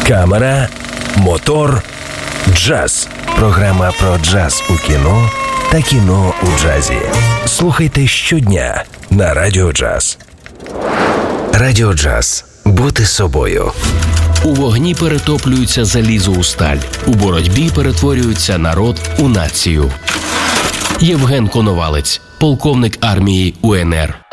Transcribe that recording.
камера, мотор, джаз. Програма про джаз у кіно та кіно у джазі. Слухайте щодня на Радіо Джаз. Радіо Джаз. Бути собою. У вогні перетоплюється залізо у сталь. У боротьбі перетворюється народ у націю. Євген Коновалець, полковник армії УНР.